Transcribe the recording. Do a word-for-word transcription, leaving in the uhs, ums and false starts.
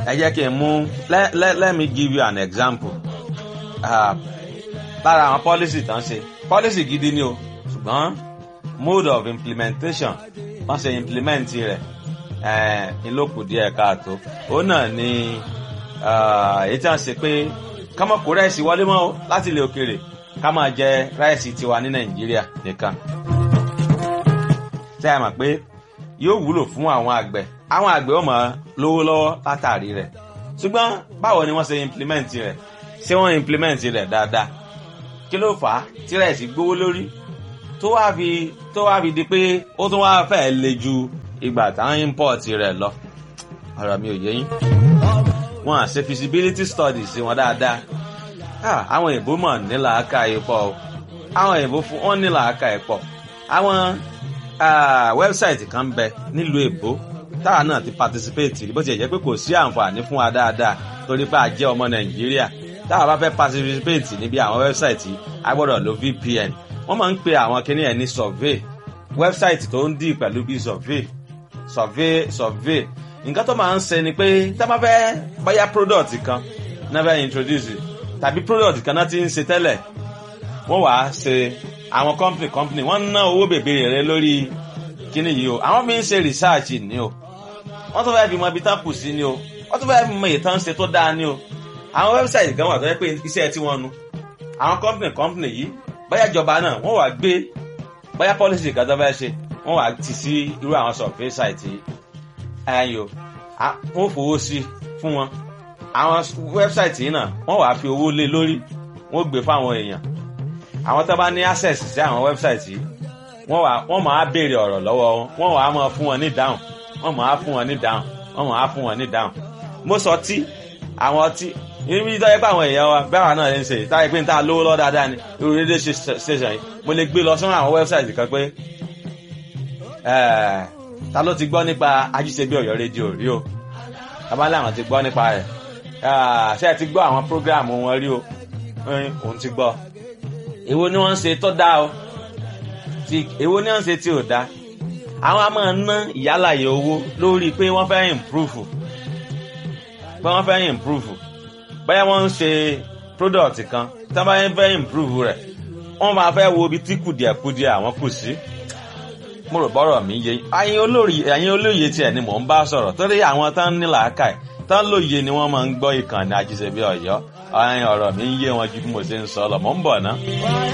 ẹ jẹ́ kí n mú let, let, let me give you an example. Lára àwọn policy tán ṣe policy gidi ni o ṣùgbọ́n mode of implementation wọ́n ṣe implement rẹ̀ ìlókù díẹ̀ káàtó ó náà ni èyí tí wọ́n ṣe pé ká má kó ráìsì wọlé mọ́ o láti ilẹ̀ òkèèrè ká máa jẹ ráìsì tiwa ní Nàìjíríà nìkan. Ṣé ẹ mọ̀ pé yóò wúlò fún àwọn àgbẹ̀ àwọn àgbẹ̀ ó máa lówó lọ́wọ́ látàrí rẹ̀ ṣùgbọ́n báwo ni wọ́n ṣe implement rẹ̀ ṣé wọ́n implement rẹ̀ dáadáa kí ló fà á tí ráìsì gbówó lórí tó wá fi tó wá fi di pé ó tún wá fẹ́ le ju ìgbà táwọn import rẹ̀ lọ ọ̀rọ̀ mi ò yé yín wọ́n á ṣe feasibility studies wọn dáadáa àwọn èèbó mọ̀ ní làákàyè pọ̀ o àwọn èèbó fún wọn ní làákàyè pọ̀ àwọn wẹ́bsáìtì kan bẹ nílùú èbó táwa náà ti participate bó ti jẹ́ pé kò sí àǹfààní fún wa dáadáa torí pé a jẹ́ ọmọ Nàìjíríà táwa bá fẹ́ participate níbi àwọn wẹ́bsáìtì a gbọ́dọ̀ lo V P N wọ́n máa ń pe àwọn kinní ẹ̀ ní survey wẹ́bsáìtì tó ń dì pẹ̀lú bí survey survey survey nǹkan tó máa ń ṣe ni pé tá bá fẹ́ bóyá product kan náà fẹ́ introduce tàbí product kan náà ti ń ṣe tẹ́lẹ̀ wọ́n wàá ṣe àwọn company company wọ́n ná owó bèbèrè rẹ lórí kíní yìí o àwọn fi ń ṣe research ni o wọ́n tún fẹ́ fi mọ ibi tán kù sí ni o wọ́n tún fẹ́ fi mọ ìtàn ṣe tó dáa ni o àwọn website kan wà tó yẹ pé iṣẹ́ tí wọ́n nu àwọn company company yìí bóyá ìjọba náà wọ́n wàá gbé bóyá policy kan tó fẹ́ ṣe wọ́n wàá tì sí irú àwọn survey site yìí ẹ̀yìn o wọ́n fowó sí fún wọn àwọn website yìí náà wọ́n wàá fi owó lé lórí wọ́n gbé fáwọn èèyàn àwọn tó bá ní access sí àwọn website yìí wọ́n wá wọ́n máa béèrè ọ̀rọ̀ lọ́wọ́ wọn wọ́n wá máa fún wọn ní dáhùn wọ́n máa fún wọn ní dáhùn wọ́n máa fún wọn ní dáhùn. mo sọ tí àwọn ọtí ibi tó yẹ pé àwọn èèyàn wa bẹ́ẹ̀ wà náà lè ń ṣe táyé pé n ta lówó lọ́ dáadáa ni irú rédíò station yìí mo lè gbé lọ sọ́nà àwọn website kan pé ta ló ti gbọ́ nípa Ajíṣebí Ọ̀yọ́ rédíò rí o abálẹ̀ àwọn ti gbọ́ nípa rẹ̀ ṣé ẹ ti gbọ́ àwọn program wọn rí o òun ti gbọ́ èwo ni wọ́n ń ṣe tó dáa o ti èwo ni wọ́n ń ṣe tí ò dáa àwọn a máa ná ìyálàyè owó lórí pé wọ́n fẹ́ improve pé wọ́n fẹ́ improve báyà wọ́n ń ṣe product kan tí wọ́n bá ń fẹ́ improve rẹ̀ wọ́n máa fẹ́ wo ibi tí kùdìẹ̀kudìẹ̀ àwọn kù sí mo rò bọ́rọ̀ mi yé ẹ̀yin olórí ẹ̀yin olóye tiẹ̀ ni mò ń bá sọ̀rọ̀ torí àwọn tán ní làákàyè tán lóye ni wọ́n máa ń gbọ́ ìkànnì Ajíṣebí Ọ̀yọ́ ọ̀rọ̀ mi ń yé wọn ju bí mo ṣe ń sọ lọ mò ń bọ̀ ná.